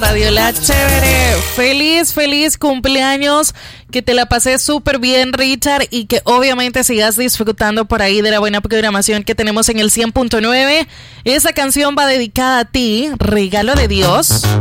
Radio La Chévere. Feliz cumpleaños. Que te la pases súper bien, Richard, y que obviamente sigas disfrutando por ahí de la buena programación que tenemos en el 100.9. Esa canción va dedicada a ti, regalo de Dios.